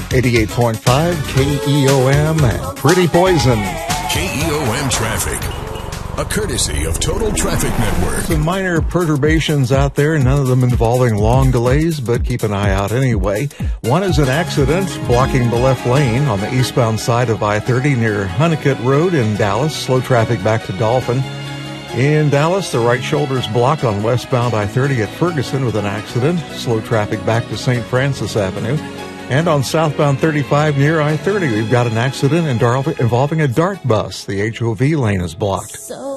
88.5 KEOM and Pretty Poison. KEOM traffic. A courtesy of Total Traffic Network. Some minor perturbations out there, none of them involving long delays, but keep an eye out anyway. One is an accident blocking the left lane on the eastbound side of I-30 near Honeycutt Road in Dallas. Slow traffic back to Dolphin. In Dallas, the right shoulder is blocked on westbound I-30 at Ferguson with an accident. Slow traffic back to St. Francis Avenue. And on southbound 35 near I-30, we've got an accident involving a DART bus. The HOV lane is blocked.